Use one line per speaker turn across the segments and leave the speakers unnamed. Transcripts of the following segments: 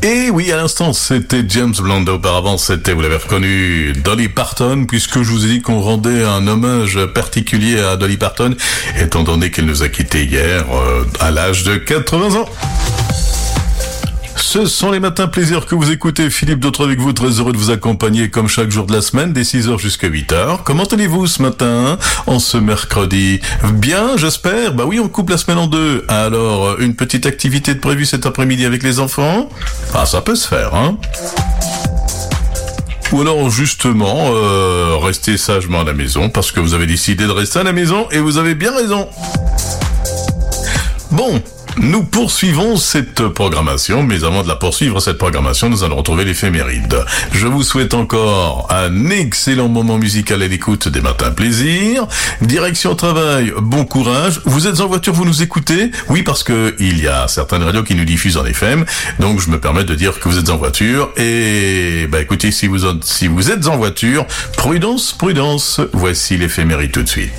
Et oui, à l'instant, c'était James Blunt. Auparavant, c'était, vous l'avez reconnu, Dolly Parton, puisque je vous ai dit qu'on rendait un hommage particulier à Dolly Parton, étant donné qu'elle nous a quittés hier, à l'âge de 80 ans. Ce sont les matins plaisir que vous écoutez. Philippe Dautre avec vous, très heureux de vous accompagner comme chaque jour de la semaine, dès 6h jusqu'à 8h. Comment allez-vous ce matin, en ce mercredi? Bien, j'espère. Bah oui, on coupe la semaine en deux. Alors, une petite activité de prévue cet après-midi avec les enfants? Ah, ça peut se faire, hein? Ou alors, justement, restez sagement à la maison, parce que vous avez décidé de rester à la maison, et vous avez bien raison. Bon. Nous poursuivons cette programmation, mais avant de la poursuivre, cette programmation, nous allons retrouver l'éphéméride. Je vous souhaite encore un excellent moment musical à l'écoute des matins plaisir. Direction au travail, bon courage. Vous êtes en voiture, vous nous écoutez? Oui, parce que il y a certaines radios qui nous diffusent en FM, donc je me permets de dire que vous êtes en voiture. Et bah écoutez, si vous êtes en voiture, prudence, prudence. Voici l'éphéméride tout de suite.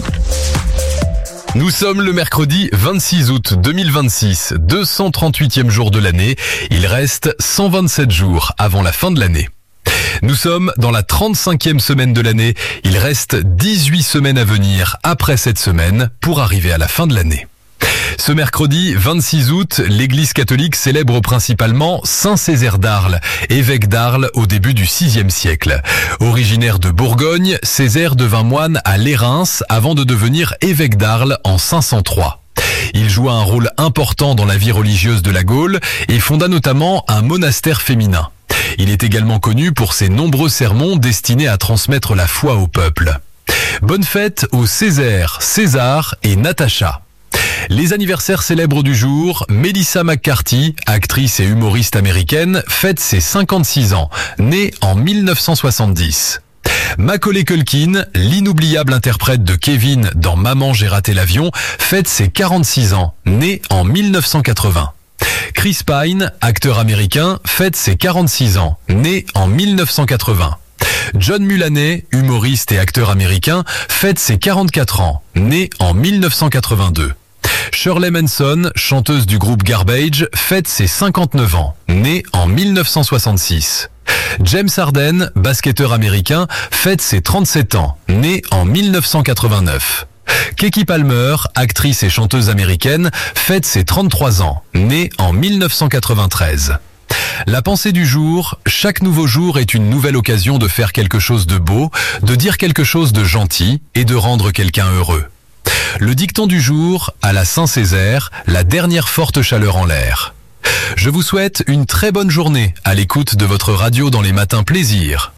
Nous sommes le mercredi 26 août 2026, 238e jour de l'année. Il reste 127 jours avant la fin de l'année. Nous sommes dans la 35e semaine de l'année. Il reste 18 semaines à venir après cette semaine pour arriver à la fin de l'année. Ce mercredi 26 août, l'Église catholique célèbre principalement Saint Césaire d'Arles, évêque d'Arles au début du VIe siècle. Originaire de Bourgogne, Césaire devint moine à Lérins avant de devenir évêque d'Arles en 503. Il joua un rôle important dans la vie religieuse de la Gaule et fonda notamment un monastère féminin. Il est également connu pour ses nombreux sermons destinés à transmettre la foi au peuple. Bonne fête aux Césaire, César et Natacha. Les anniversaires célèbres du jour, Melissa McCarthy, actrice et humoriste américaine, fête ses 56 ans, née en 1970. Macaulay Culkin, l'inoubliable interprète de Kevin dans Maman j'ai raté l'avion, fête ses 46 ans, né en 1980. Chris Pine, acteur américain, fête ses 46 ans, né en 1980. John Mulaney, humoriste et acteur américain, fête ses 44 ans, né en 1982. Shirley Manson, chanteuse du groupe Garbage, fête ses 59 ans, née en 1966. James Harden, basketteur américain, fête ses 37 ans, né en 1989. Keke Palmer, actrice et chanteuse américaine, fête ses 33 ans, née en 1993. La pensée du jour, chaque nouveau jour est une nouvelle occasion de faire quelque chose de beau, de dire quelque chose de gentil et de rendre quelqu'un heureux. Le dicton du jour, à la Saint-Césaire, la dernière forte chaleur en l'air. Je vous souhaite une très bonne journée à l'écoute de votre radio dans les matins plaisir.